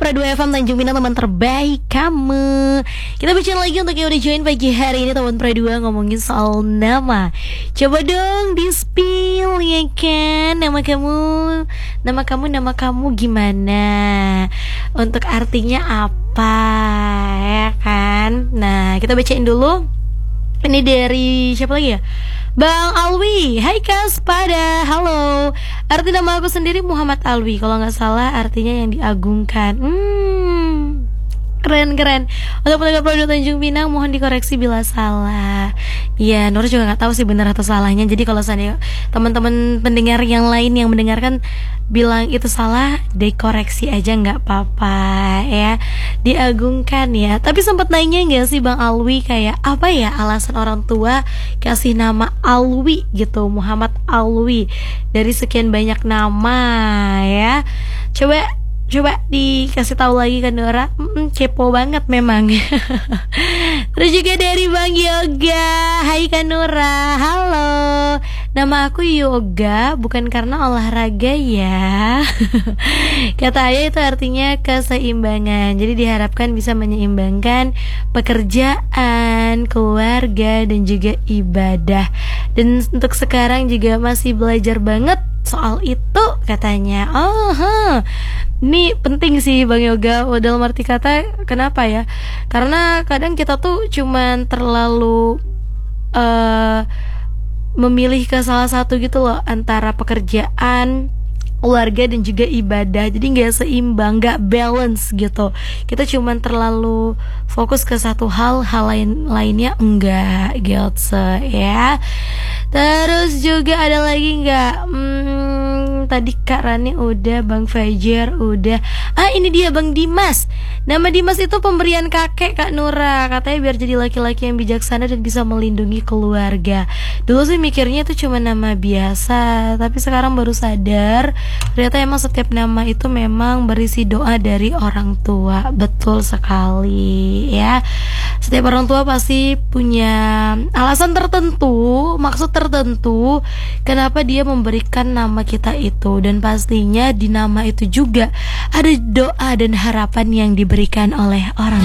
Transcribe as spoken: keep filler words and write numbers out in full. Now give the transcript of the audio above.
Pradu F M Tanjung Pinang, teman terbaik kamu. Kita bicara lagi untuk yang udah join pagi hari ini, teman Pradu ngomongin soal nama. Coba dong di spill ya kan, nama kamu, nama kamu, nama kamu gimana? Untuk artinya apa ya kan? Nah, kita bacain dulu. Ini dari siapa lagi ya? Bang Alwi, hai Kak Spada, halo. Arti nama aku sendiri Muhammad Alwi, kalau nggak salah artinya yang diagungkan. Hmm, keren-keren. Untuk pendengar Pradu Tanjung Pinang, mohon dikoreksi bila salah. Ya, Nur juga nggak tahu sih benar atau salahnya. Jadi kalau seandainya teman-teman pendengar yang lain yang mendengarkan bilang itu salah, dikoreksi aja nggak apa-apa ya. Diagungkan ya. Tapi sempat nanya nggak sih Bang Alwi, kayak apa ya alasan orang tua kasih nama Alwi gitu, Muhammad Alwi dari sekian banyak nama ya. Coba Coba dikasih tahu lagi kan Nora. hmm, Kepo banget memang. Terus juga dari Bang Yoga, hai Kak Nora, halo. Nama aku Yoga, bukan karena olahraga ya. Kata ayah itu artinya keseimbangan. Jadi diharapkan bisa menyeimbangkan pekerjaan, keluarga, dan juga ibadah. Dan untuk sekarang juga masih belajar banget soal itu katanya. Oh, huh. Ini penting sih Bang Yoga, dalam arti kata kenapa ya? Karena kadang kita tuh cuman terlalu uh, memilih ke salah satu gitu loh, antara pekerjaan, keluarga, dan juga ibadah. Jadi nggak seimbang, nggak balance gitu. Kita cuman terlalu fokus ke satu hal, hal lain lainnya enggak gitu ya. Terus juga ada lagi nggak? Hmm, tadi Kak Rani udah, Bang Fajar udah. Ah, ini dia Bang Dimas. Nama Dimas itu pemberian kakek Kak Nura. Katanya biar jadi laki-laki yang bijaksana dan bisa melindungi keluarga. Dulu sih mikirnya itu cuma nama biasa, tapi sekarang baru sadar ternyata emang setiap nama itu memang berisi doa dari orang tua. Betul sekali ya. Setiap orang tua pasti punya alasan tertentu, maksud tertentu kenapa dia memberikan nama kita itu. Dan pastinya di nama itu juga ada doa dan harapan yang diberikan oleh orang